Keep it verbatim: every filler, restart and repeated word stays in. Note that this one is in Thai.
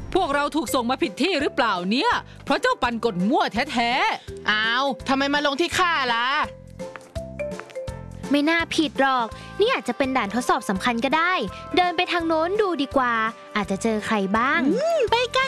พวกเราถูกส่งมาผิดที่หรือเปล่าเนี่ยเพราะเจ้าปันกดมั่วแท้ๆอ้าวทำไมมาลงที่ข้าล่ะไม่น่าผิดหรอกนี่อาจจะเป็นด่านทดสอบสำคัญก็ได้เดินไปทางโน้นดูดีกว่าอาจจะเจอใครบ้างไปกัน